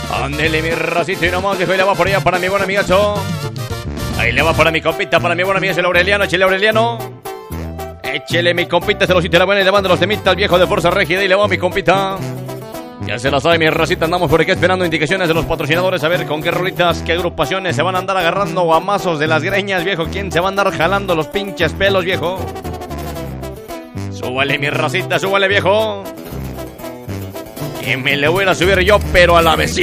Ándele mi racito y nomás, viejo, y le va por allá para mi buen amigazo. Ahí le va para mi compita, para mi buen amigo, el Aureliano, échele Aureliano. Échele mi compita, se lo siente la buena y le van de los temitas, viejo de Fuerza Régida, y le va mi compita. Ya se la sabe mi racita, andamos por aquí esperando indicaciones de los patrocinadores, a ver con qué rolitas, qué agrupaciones se van a andar agarrando guamazos de las greñas, viejo. ¿Quién se va a andar jalando los pinches pelos, viejo? Súbale mi racita, súbale, viejo. Que me le voy a subir yo, pero a la vecina.